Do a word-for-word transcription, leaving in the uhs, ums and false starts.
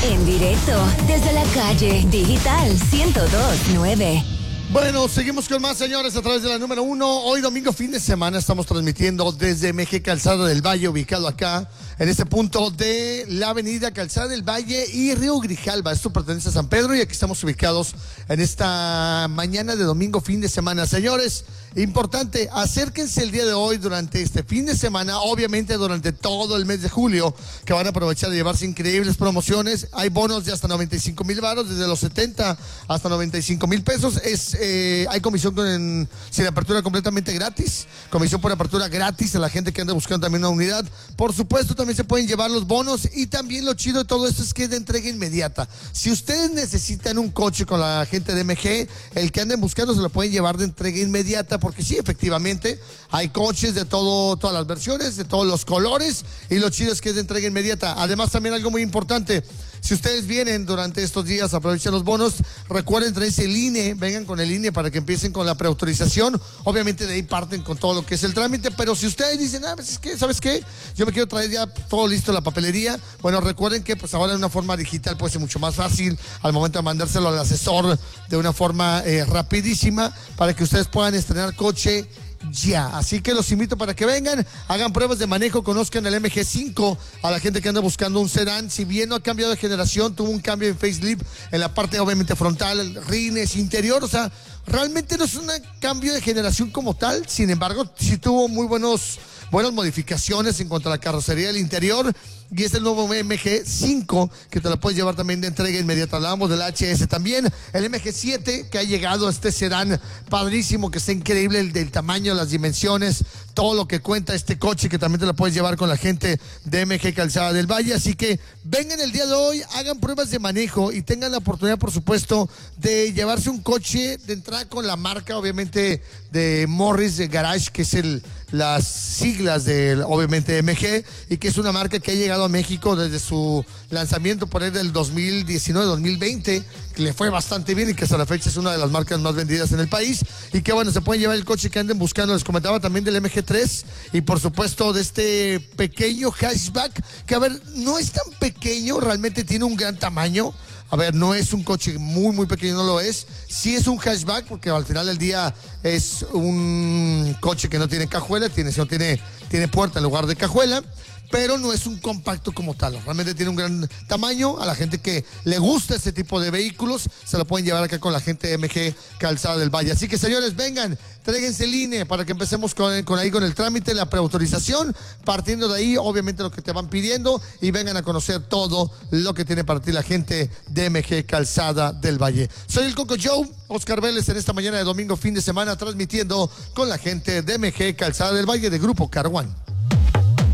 En directo, desde la calle Digital ciento dos punto nueve. Bueno, seguimos con más, señores, a través de la número uno. Hoy domingo, fin de semana, estamos transmitiendo desde M G Calzada del Valle, ubicado acá, en este punto de la avenida Calzada del Valle y Río Grijalva. Esto pertenece a San Pedro y aquí estamos ubicados en esta mañana de domingo, fin de semana. Señores, importante, acérquense el día de hoy durante este fin de semana, obviamente durante todo el mes de julio, que van a aprovechar de llevarse increíbles promociones. Hay bonos de hasta noventa y cinco mil varos, desde los setenta hasta noventa y cinco mil pesos. Es Eh, hay comisión con, sin apertura completamente gratis, comisión por apertura gratis a la gente que anda buscando también una unidad. Por supuesto, también se pueden llevar los bonos y también lo chido de todo esto es que es de entrega inmediata. Si ustedes necesitan un coche con la gente de M G, el que anden buscando se lo pueden llevar de entrega inmediata, porque sí, efectivamente, hay coches de todo, todas las versiones, de todos los colores, y lo chido es que es de entrega inmediata. Además, también algo muy importante, si ustedes vienen durante estos días, aprovechen los bonos, recuerden traerse el I N E, vengan con el I N E para que empiecen con la preautorización. Obviamente de ahí parten con todo lo que es el trámite, pero si ustedes dicen, ah, pues es que, ¿sabes qué? Yo me quiero traer ya todo listo en la papelería. Bueno, recuerden que pues ahora de una forma digital puede ser mucho más fácil al momento de mandárselo al asesor de una forma eh, rapidísima para que ustedes puedan estrenar coche ya. Así que los invito para que vengan, hagan pruebas de manejo, conozcan el M G cinco, a la gente que anda buscando un sedán. Si bien no ha cambiado de generación, tuvo un cambio en facelift en la parte obviamente frontal, rines, interior, o sea, realmente no es un cambio de generación como tal. Sin embargo, sí tuvo muy buenos buenas modificaciones en cuanto a la carrocería del interior, y es el nuevo M G cinco que te lo puedes llevar también de entrega inmediata. Hablábamos del H S también, el M G siete que ha llegado a este sedán padrísimo, que está increíble, el del tamaño, las dimensiones, todo lo que cuenta este coche, que también te lo puedes llevar con la gente de M G Calzada del Valle. Así que vengan el día de hoy, hagan pruebas de manejo y tengan la oportunidad, por supuesto, de llevarse un coche de entrada con la marca, obviamente, de Morris de Garage, que es el, las siglas de, obviamente, M G, y que es una marca que ha llegado a México desde su lanzamiento por ahí del dos mil diecinueve dos mil veinte, que le fue bastante bien y que hasta la fecha es una de las marcas más vendidas en el país. Y que bueno, se pueden llevar el coche que anden buscando. Les comentaba también del M G tres y por supuesto de este pequeño hatchback, que a ver, no es tan pequeño, realmente tiene un gran tamaño. A ver, no es un coche muy, muy pequeño, no lo es. Sí es un hatchback, porque al final del día es un coche que no tiene cajuela, tiene, sino tiene, tiene puerta en lugar de cajuela, pero no es un compacto como tal. Realmente tiene un gran tamaño. A la gente que le gusta este tipo de vehículos, se lo pueden llevar acá con la gente de M G Calzada del Valle. Así que, señores, vengan, tráiganse el I N E para que empecemos con, con ahí con el trámite, la preautorización. Partiendo de ahí, obviamente, lo que te van pidiendo, y vengan a conocer todo lo que tiene para ti la gente de M G Calzada del Valle. Soy el Coco Joe, Oscar Vélez, en esta mañana de domingo, fin de semana, transmitiendo con la gente de M G Calzada del Valle de Grupo Car One.